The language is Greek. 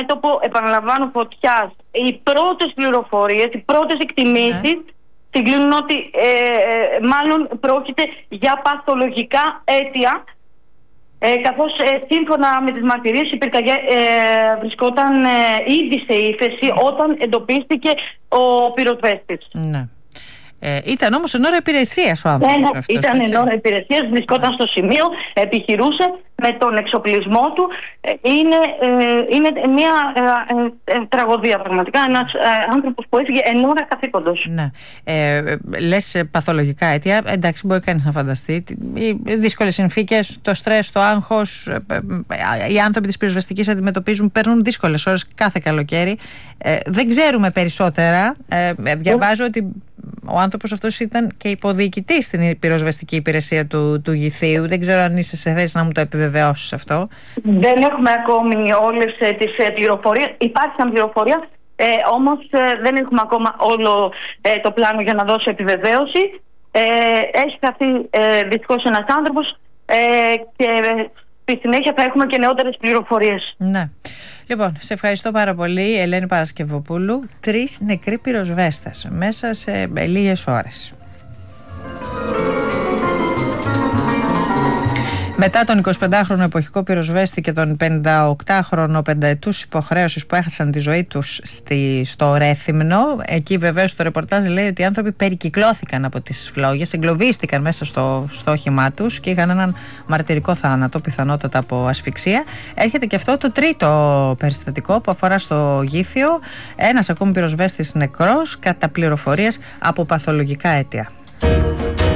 μέτωπο, επαναλαμβάνω, φωτιάς. Οι πρώτες πληροφορίες, οι πρώτες εκτιμήσεις συγκλίνουν ότι μάλλον πρόκειται για παθολογικά αίτια, καθώς σύμφωνα με τις μαρτυρίες η πυρκαγιά βρισκόταν ήδη σε ύφεση όταν εντοπίστηκε ο πυροσβέστης. Ναι. Ήταν όμως εν ώρα υπηρεσίας ο άνθρωπος αυτός. Ήταν εν ώρα υπηρεσίας, βρισκόταν στο σημείο, επιχειρούσε με τον εξοπλισμό του. Είναι μια τραγωδία πραγματικά. Ένας άνθρωπος που έφυγε εν ώρα καθήκοντος. Ναι. Λες παθολογικά αίτια. Εντάξει, μπορεί κανείς να φανταστεί. Οι δύσκολες συνθήκες, το στρες, το άγχος. Οι άνθρωποι της πυροσβεστικής παίρνουν δύσκολες ώρες κάθε καλοκαίρι. Δεν ξέρουμε περισσότερα. Διαβάζω ότι ο άνθρωπος αυτός ήταν και υποδιοικητής στην πυροσβεστική υπηρεσία του Γηθείου. Δεν ξέρω αν είσαι σε θέση να μου το επιβεβαιώσεις αυτό. Δεν έχουμε ακόμη όλες τις πληροφορίες. Υπάρχουν πληροφορίες, όμως δεν έχουμε ακόμα όλο το πλάνο για να δώσω επιβεβαίωση. Έχει χαθεί δυστυχώς ένας άνθρωπος και στη συνέχεια θα έχουμε και νεότερες πληροφορίες. Ναι. Λοιπόν, σε ευχαριστώ πάρα πολύ, Ελένη Παρασκευοπούλου. 3 νεκροί πυροσβέστες μέσα σε λίγες ώρες. Μετά τον 25χρονο εποχικό πυροσβέστη και τον 58χρονο πενταετούς υποχρέωσης που έχασαν τη ζωή τους στο Ρέθυμνο, εκεί βεβαίως το ρεπορτάζ λέει ότι οι άνθρωποι περικυκλώθηκαν από τις φλόγες, εγκλωβίστηκαν μέσα στο όχημά τους και είχαν έναν μαρτυρικό θάνατο, πιθανότατα από ασφυξία. Έρχεται και αυτό το τρίτο περιστατικό που αφορά στο Γήθιο. Ένας ακόμη πυροσβέστης νεκρός κατά πληροφορίες από παθολογικά αίτια.